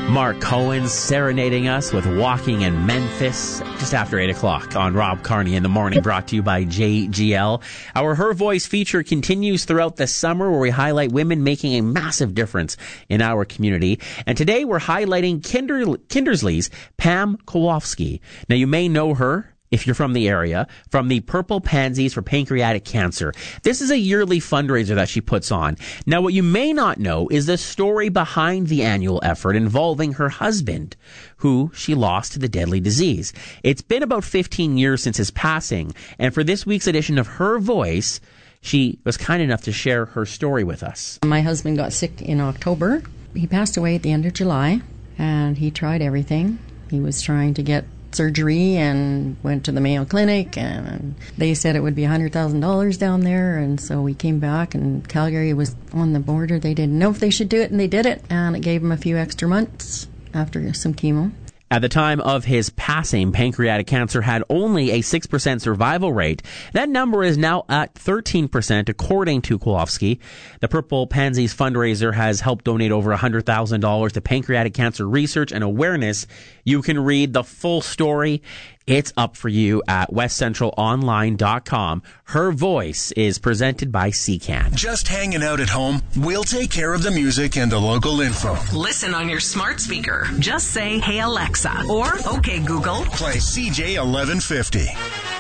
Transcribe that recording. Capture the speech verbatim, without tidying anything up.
Mark Cohen serenading us with Walking in Memphis just after eight o'clock on Rob Carney in the Morning, brought to you by J G L. Our Her Voice feature continues throughout the summer, where we highlight women making a massive difference in our community. And today we're highlighting Kinder, Kindersley's Pam Kowalski. Now, you may know her, if you're from the area, from the Purple Pansies for Pancreatic Cancer. This is a yearly fundraiser that she puts on. Now, what you may not know is the story behind the annual effort involving her husband, who she lost to the deadly disease. It's been about fifteen years since his passing, and for this week's edition of Her Voice, she was kind enough to share her story with us. My husband got sick in October. He passed away at the end of July, and he tried everything. He was trying to get surgery and went to the Mayo Clinic, and they said it would be one hundred thousand dollars down there, and so we came back, and Calgary was on the border. They didn't know if they should do it, and they did it, and it gave him a few extra months after some chemo. At the time of his passing, pancreatic cancer had only a six percent survival rate. That number is now at thirteen percent, according to Kowalski. The Purple Pansies fundraiser has helped donate over one hundred thousand dollars to pancreatic cancer research and awareness. You can read the full story. It's up for you at west central online dot com. Her Voice is presented by C C A N. Just hanging out at home? We'll take care of the music and the local info. Listen on your smart speaker. Just say, "Hey Alexa," or "Okay Google." Play C J eleven fifty.